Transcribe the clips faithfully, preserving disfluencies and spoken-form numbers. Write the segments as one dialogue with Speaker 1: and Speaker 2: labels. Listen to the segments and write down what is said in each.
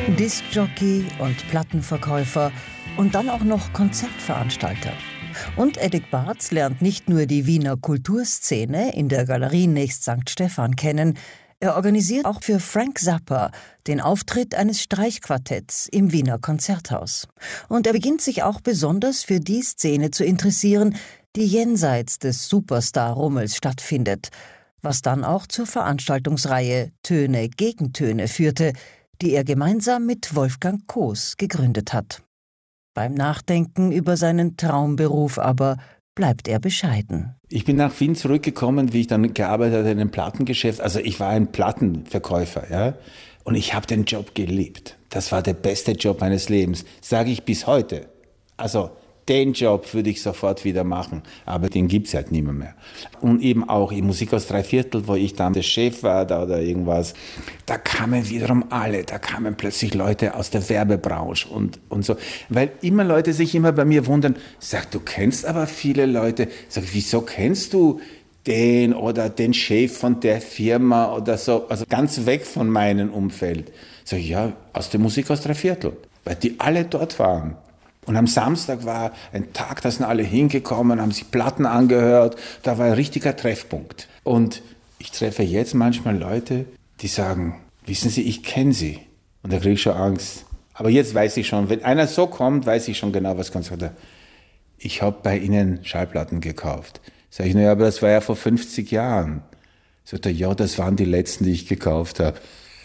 Speaker 1: Diskjockey und Plattenverkäufer und dann auch noch Konzertveranstalter. Und Edic Barz lernt nicht nur die Wiener Kulturszene in der Galerie nächst Sankt Stephan kennen, er organisiert auch für Frank Zappa den Auftritt eines Streichquartetts im Wiener Konzerthaus. Und er beginnt sich auch besonders für die Szene zu interessieren, die jenseits des Superstar-Rummels stattfindet, was dann auch zur Veranstaltungsreihe Töne gegen Töne führte, die er gemeinsam mit Wolfgang Koos gegründet hat. Beim Nachdenken über seinen Traumberuf aber bleibt er bescheiden.
Speaker 2: Ich bin nach Wien zurückgekommen, wie ich dann gearbeitet habe in einem Plattengeschäft. Also ich war ein Plattenverkäufer, ja, und ich habe den Job geliebt. Das war der beste Job meines Lebens, sage ich bis heute. Also den Job würde ich sofort wieder machen, aber den gibt's halt nicht mehr, mehr. Und eben auch in Musik aus Dreiviertel, wo ich dann der Chef war da oder irgendwas, da kamen wiederum alle, da kamen plötzlich Leute aus der Werbebranche und, und so. Weil immer Leute sich immer bei mir wundern, sag, du kennst aber viele Leute, sag, wieso kennst du den oder den Chef von der Firma oder so, also ganz weg von meinem Umfeld. Sag ich, ja, aus der Musik aus Dreiviertel, weil die alle dort waren. Und am Samstag war ein Tag, da sind alle hingekommen, haben sich Platten angehört. Da war ein richtiger Treffpunkt. Und ich treffe jetzt manchmal Leute, die sagen, wissen Sie, ich kenne Sie. Und da kriege ich schon Angst. Aber jetzt weiß ich schon, wenn einer so kommt, weiß ich schon genau, was kommt. Ich habe bei Ihnen Schallplatten gekauft. Sag ich, naja, aber das war ja vor fünfzig Jahren. Sagt er, ja, das waren die letzten, die ich gekauft habe.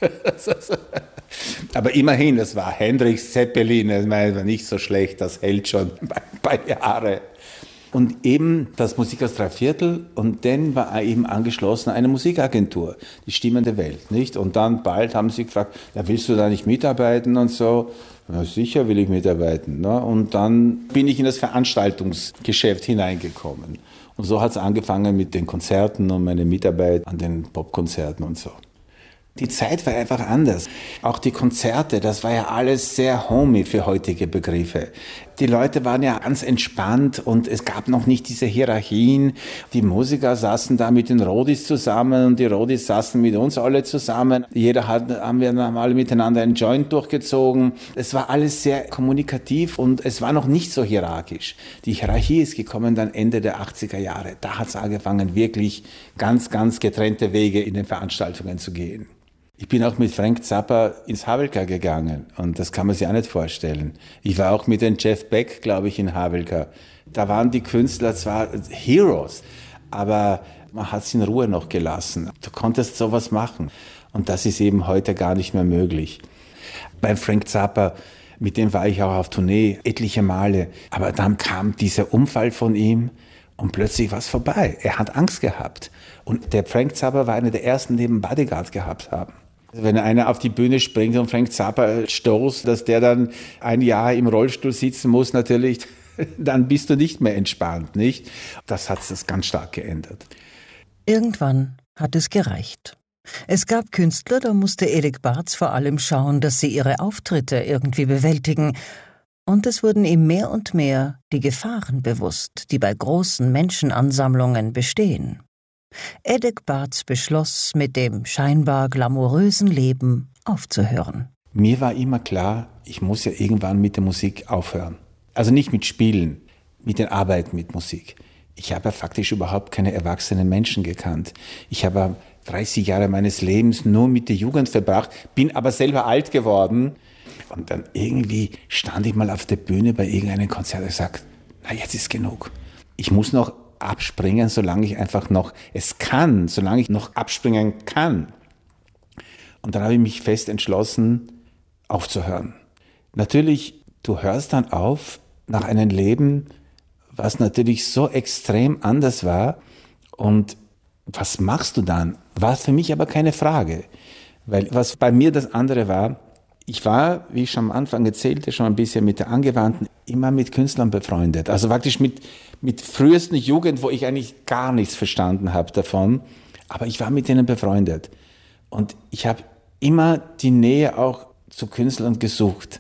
Speaker 2: Aber immerhin, das war Hendrix, Zeppelin, das war nicht so schlecht, das hält schon ein paar Jahre. Und eben das Musik aus Dreiviertel und dann war eben angeschlossen eine Musikagentur, die Stimmen der Welt, nicht? Und dann bald haben sie gefragt, ja, willst du da nicht mitarbeiten und so? Na sicher will ich mitarbeiten. Ne? Und dann bin ich in das Veranstaltungsgeschäft hineingekommen. Und so hat es angefangen mit den Konzerten und meine Mitarbeit an den Popkonzerten und so. Die Zeit war einfach anders. Auch die Konzerte, das war ja alles sehr homey für heutige Begriffe. Die Leute waren ja ganz entspannt und es gab noch nicht diese Hierarchien. Die Musiker saßen da mit den Rodis zusammen und die Rodis saßen mit uns alle zusammen. Jeder hat, haben wir dann alle miteinander einen Joint durchgezogen. Es war alles sehr kommunikativ und es war noch nicht so hierarchisch. Die Hierarchie ist gekommen dann Ende der achtziger Jahre. Da hat es angefangen, wirklich ganz, ganz getrennte Wege in den Veranstaltungen zu gehen. Ich bin auch mit Frank Zappa ins Havelka gegangen und das kann man sich auch nicht vorstellen. Ich war auch mit dem Jeff Beck, glaube ich, in Havelka. Da waren die Künstler zwar Heroes, aber man hat sie in Ruhe noch gelassen. Du konntest sowas machen und das ist eben heute gar nicht mehr möglich. Bei Frank Zappa, mit dem war ich auch auf Tournee etliche Male, aber dann kam dieser Unfall von ihm und plötzlich war es vorbei. Er hat Angst gehabt und der Frank Zappa war einer der ersten, die einen Bodyguard gehabt haben. Wenn einer auf die Bühne springt und Frank Zappa stoßt, dass der dann ein Jahr im Rollstuhl sitzen muss, natürlich, dann bist du nicht mehr entspannt, nicht? Das hat es ganz stark geändert.
Speaker 1: Irgendwann hat es gereicht. Es gab Künstler, da musste Edic Barz vor allem schauen, dass sie ihre Auftritte irgendwie bewältigen. Und es wurden ihm mehr und mehr die Gefahren bewusst, die bei großen Menschenansammlungen bestehen. Edic Barz beschloss, mit dem scheinbar glamourösen Leben aufzuhören.
Speaker 2: Mir war immer klar, ich muss ja irgendwann mit der Musik aufhören. Also nicht mit Spielen, mit der Arbeit mit Musik. Ich habe ja faktisch überhaupt keine erwachsenen Menschen gekannt. Ich habe dreißig Jahre meines Lebens nur mit der Jugend verbracht, bin aber selber alt geworden. Und dann irgendwie stand ich mal auf der Bühne bei irgendeinem Konzert und gesagt, na jetzt ist genug. Ich muss noch abspringen, solange ich einfach noch es kann, solange ich noch abspringen kann. Und dann habe ich mich fest entschlossen, aufzuhören. Natürlich, du hörst dann auf nach einem Leben, was natürlich so extrem anders war. Und was machst du dann? War für mich aber keine Frage. Weil was bei mir das andere war, ich war, wie ich schon am Anfang erzählte, schon ein bisschen mit der Angewandten, immer mit Künstlern befreundet. Also praktisch mit, mit frühesten Jugend, wo ich eigentlich gar nichts verstanden habe davon. Aber ich war mit denen befreundet. Und ich habe immer die Nähe auch zu Künstlern gesucht.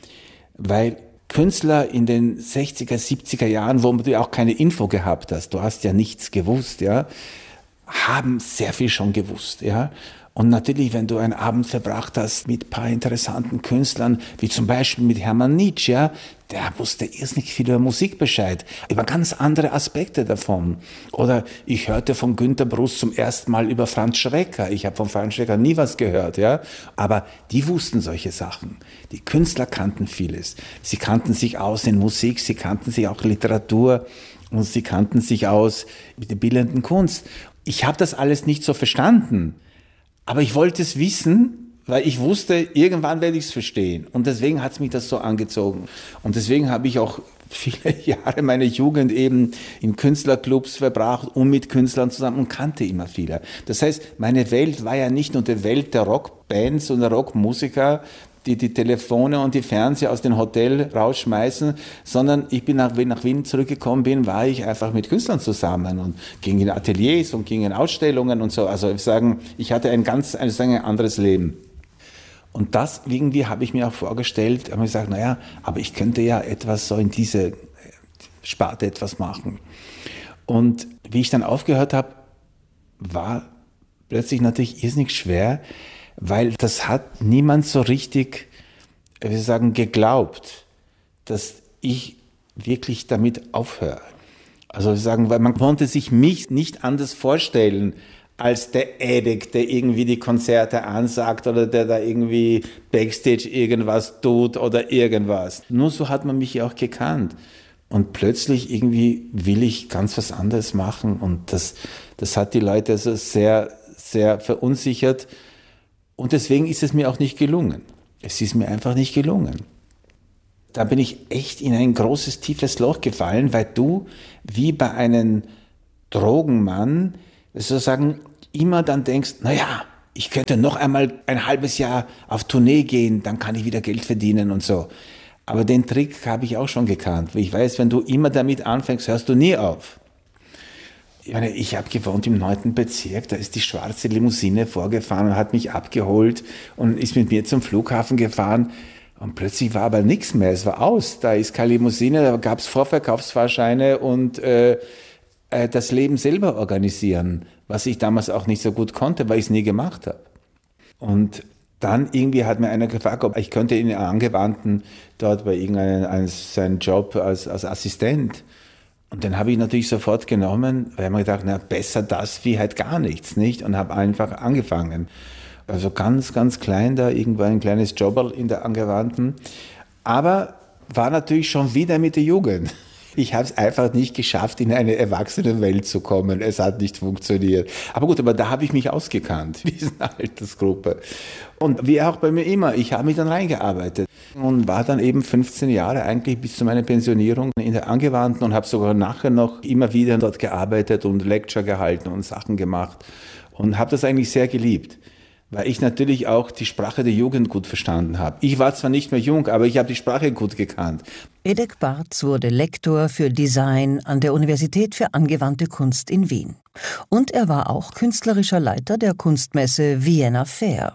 Speaker 2: Weil Künstler in den sechziger, siebziger Jahren, wo du auch keine Info gehabt hast, du hast ja nichts gewusst, ja, haben sehr viel schon gewusst, ja. Und natürlich, wenn du einen Abend verbracht hast mit ein paar interessanten Künstlern, wie zum Beispiel mit Hermann Nitsch, ja, der wusste irrsinnig viel über Musik Bescheid, über ganz andere Aspekte davon. Oder ich hörte von Günter Brust zum ersten Mal über Franz Schrecker. Ich habe von Franz Schrecker nie was gehört, ja. Aber die wussten solche Sachen. Die Künstler kannten vieles. Sie kannten sich aus in Musik, sie kannten sich auch in Literatur und sie kannten sich aus mit der bildenden Kunst. Ich habe das alles nicht so verstanden. Aber ich wollte es wissen, weil ich wusste, irgendwann werde ich es verstehen. Und deswegen hat es mich das so angezogen. Und deswegen habe ich auch viele Jahre meiner Jugend eben in Künstlerclubs verbracht und mit Künstlern zusammen und kannte immer viele. Das heißt, meine Welt war ja nicht nur die Welt der Rockbands und der Rockmusiker, die die Telefone und die Fernseher aus dem Hotel rausschmeißen, sondern ich bin nach, nach Wien zurückgekommen bin, war ich einfach mit Künstlern zusammen und ging in Ateliers und ging in Ausstellungen und so. Also ich sagen, ich hatte ein ganz ein, ein anderes Leben. Und das irgendwie habe ich mir auch vorgestellt, habe mir gesagt, naja, aber ich könnte ja etwas so in diese Sparte etwas machen. Und wie ich dann aufgehört habe, war plötzlich natürlich irrsinnig schwer, weil das hat niemand so richtig, wie wir sagen, geglaubt, dass ich wirklich damit aufhöre. Also wir sagen, weil man konnte sich mich nicht anders vorstellen als der Edek, der irgendwie die Konzerte ansagt oder der da irgendwie Backstage irgendwas tut oder irgendwas. Nur so hat man mich ja auch gekannt. Und plötzlich irgendwie will ich ganz was anderes machen und das, das hat die Leute also sehr, sehr verunsichert. Und deswegen ist es mir auch nicht gelungen. Es ist mir einfach nicht gelungen. Da bin ich echt in ein großes, tiefes Loch gefallen, weil du, wie bei einem Drogenmann, sozusagen immer dann denkst, naja, ich könnte noch einmal ein halbes Jahr auf Tournee gehen, dann kann ich wieder Geld verdienen und so. Aber den Trick habe ich auch schon gekannt. Ich weiß, wenn du immer damit anfängst, hörst du nie auf. Ich meine, ich habe gewohnt im neunten Bezirk, da ist die schwarze Limousine vorgefahren und hat mich abgeholt und ist mit mir zum Flughafen gefahren und plötzlich war aber nichts mehr, es war aus, da ist keine Limousine, da gab es Vorverkaufsfahrscheine und äh, äh, das Leben selber organisieren, was ich damals auch nicht so gut konnte, weil ich es nie gemacht habe. Und dann irgendwie hat mir einer gefragt, ob ich könnte in der Angewandten dort bei irgendeinem seinen Job als, als Assistent. Und den habe ich natürlich sofort genommen, weil ich mir gedacht, na, besser das wie halt gar nichts, nicht? Und habe einfach angefangen. Also ganz, ganz klein da, irgendwo ein kleines Jobberl in der Angewandten. Aber war natürlich schon wieder mit der Jugend. Ich habe es einfach nicht geschafft, in eine Erwachsenenwelt zu kommen. Es hat nicht funktioniert. Aber gut, aber da habe ich mich ausgekannt, in dieser Altersgruppe. Und wie auch bei mir immer, ich habe mich dann reingearbeitet und war dann eben fünfzehn Jahre eigentlich bis zu meiner Pensionierung in der Angewandten und habe sogar nachher noch immer wieder dort gearbeitet und Lecture gehalten und Sachen gemacht und habe das eigentlich sehr geliebt. Weil ich natürlich auch die Sprache der Jugend gut verstanden habe. Ich war zwar nicht mehr jung, aber ich habe die Sprache gut gekannt.
Speaker 1: Edek Barths wurde Lektor für Design an der Universität für angewandte Kunst in Wien. Und er war auch künstlerischer Leiter der Kunstmesse Vienna Fair.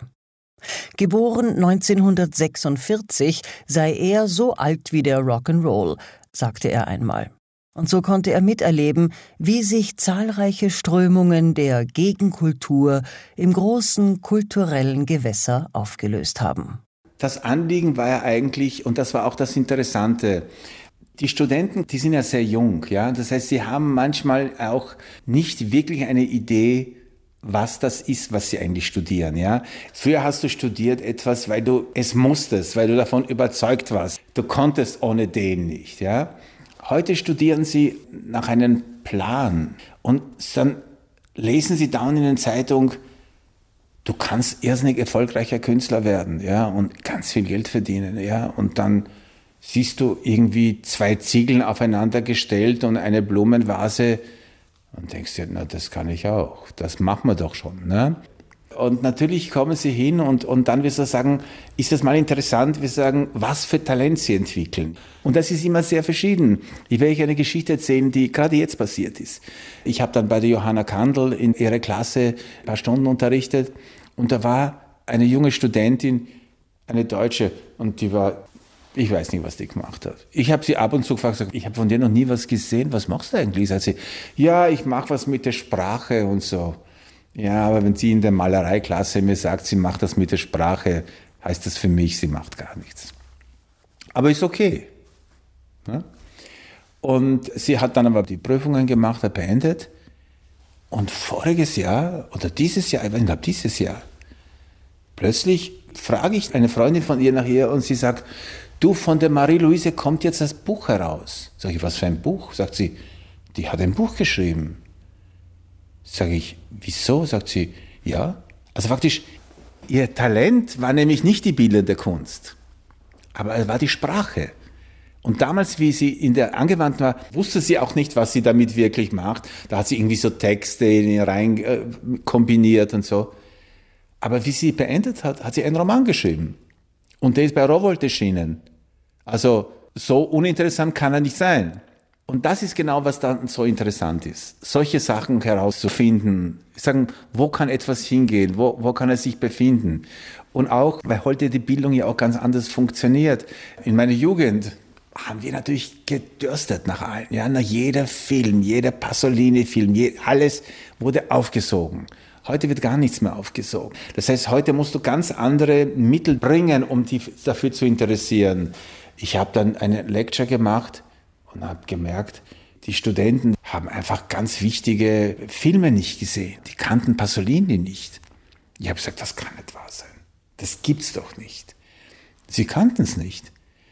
Speaker 1: Geboren neunzehnhundertsechsundvierzig sei er so alt wie der Rock'n'Roll, sagte er einmal. Und so konnte er miterleben, wie sich zahlreiche Strömungen der Gegenkultur im großen kulturellen Gewässer aufgelöst haben.
Speaker 2: Das Anliegen war ja eigentlich, und das war auch das Interessante, die Studenten, die sind ja sehr jung, ja. Das heißt, sie haben manchmal auch nicht wirklich eine Idee, was das ist, was sie eigentlich studieren, ja. Früher hast du studiert etwas, weil du es musstest, weil du davon überzeugt warst. Du konntest ohne den nicht, ja. Heute studieren sie nach einem Plan und dann lesen sie down in der Zeitung, du kannst irrsinnig erfolgreicher Künstler werden, ja, und ganz viel Geld verdienen, ja, und dann siehst du irgendwie zwei Ziegeln aufeinander gestellt und eine Blumenvase und denkst dir, na, das kann ich auch, das machen wir doch schon, ne? Und natürlich kommen sie hin und, und dann wirst du sagen, ist das mal interessant, wir sagen, was für Talent sie entwickeln. Und das ist immer sehr verschieden. Ich werde euch eine Geschichte erzählen, die gerade jetzt passiert ist. Ich habe dann bei der Johanna Kandel in ihrer Klasse ein paar Stunden unterrichtet und da war eine junge Studentin, eine Deutsche, und die war, ich weiß nicht, was die gemacht hat. Ich habe sie ab und zu gefragt, ich habe von dir noch nie was gesehen, was machst du eigentlich? Sagt sie, ja, ich mache was mit der Sprache und so. Ja, aber wenn sie in der Malereiklasse mir sagt, sie macht das mit der Sprache, heißt das für mich, sie macht gar nichts. Aber ist okay. Ja? Und sie hat dann aber die Prüfungen gemacht, hat beendet. Und voriges Jahr, oder dieses Jahr, ich glaube dieses Jahr, plötzlich frage ich eine Freundin von ihr nach ihr und sie sagt, du, von der Marie-Louise kommt jetzt das Buch heraus. Sag ich, was für ein Buch? Sagt sie, die hat ein Buch geschrieben. Sag ich, wieso? Sagt sie, ja. Also faktisch, ihr Talent war nämlich nicht die bildende Kunst, aber es war die Sprache. Und damals, wie sie in der Angewandten war, wusste sie auch nicht, was sie damit wirklich macht. Da hat sie irgendwie so Texte in ihr rein äh, kombiniert und so. Aber wie sie beendet hat, hat sie einen Roman geschrieben. Und der ist bei Rowohlt erschienen. Also so uninteressant kann er nicht sein. Und das ist genau, was dann so interessant ist. Solche Sachen herauszufinden. Sagen, wo kann etwas hingehen? Wo, wo kann es sich befinden? Und auch, weil heute die Bildung ja auch ganz anders funktioniert. In meiner Jugend haben wir natürlich gedürstet nach allen. Ja, nach jeder Film, jeder Pasolini-Film, je, alles wurde aufgesogen. Heute wird gar nichts mehr aufgesogen. Das heißt, heute musst du ganz andere Mittel bringen, um dich dafür zu interessieren. Ich habe dann eine Lecture gemacht und habe gemerkt, die Studenten haben einfach ganz wichtige Filme nicht gesehen. Die kannten Pasolini nicht. Ich habe gesagt, das kann nicht wahr sein. Das gibt's doch nicht. Sie kannten es nicht.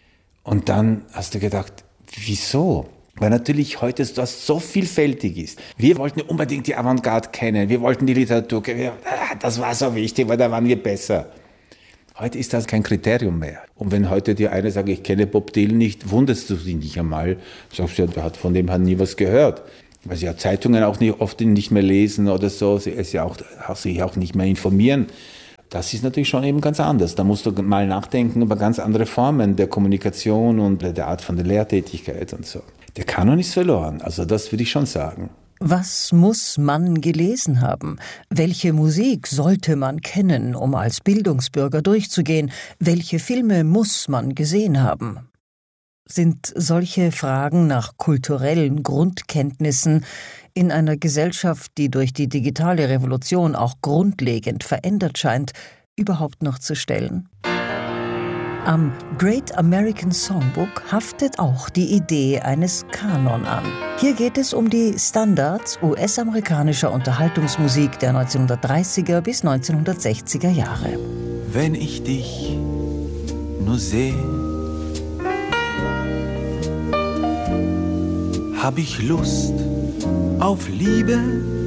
Speaker 2: Und dann hast du gedacht, wieso? Weil natürlich heute das so vielfältig ist. Wir wollten unbedingt die Avantgarde kennen, wir wollten die Literatur kennen. Das war so wichtig, weil da waren wir besser. Heute ist das kein Kriterium mehr. Und wenn heute dir einer sagt, ich kenne Bob Dylan nicht, wunderst du dich nicht einmal. Sagst du, der hat von dem hat nie was gehört. Weil sie ja Zeitungen auch nicht, oft nicht mehr lesen oder so, sie ist ja auch, sich auch nicht mehr informieren. Das ist natürlich schon eben ganz anders. Da musst du mal nachdenken über ganz andere Formen der Kommunikation und der Art von der Lehrtätigkeit und so. Der Kanon ist verloren, also das würde ich schon sagen.
Speaker 1: Was muss man gelesen haben? Welche Musik sollte man kennen, um als Bildungsbürger durchzugehen? Welche Filme muss man gesehen haben? Sind solche Fragen nach kulturellen Grundkenntnissen in einer Gesellschaft, die durch die digitale Revolution auch grundlegend verändert scheint, überhaupt noch zu stellen? Am Great American Songbook haftet auch die Idee eines Kanon an. Hier geht es um die Standards U S-amerikanischer Unterhaltungsmusik der neunzehnhundertdreißiger bis neunzehnhundertsechziger Jahre.
Speaker 3: Wenn ich dich nur sehe, hab ich Lust auf Liebe.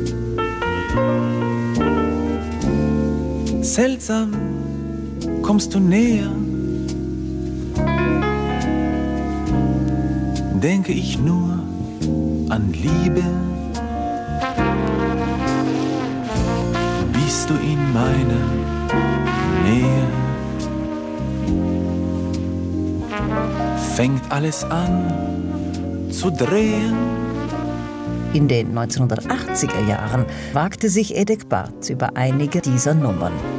Speaker 3: Seltsam kommst du näher, denke ich nur an Liebe. Bist du in meiner Nähe, fängt alles an zu drehen.
Speaker 1: In den neunzehnhundertachtziger Jahren wagte sich Edek Barth über einige dieser Nummern.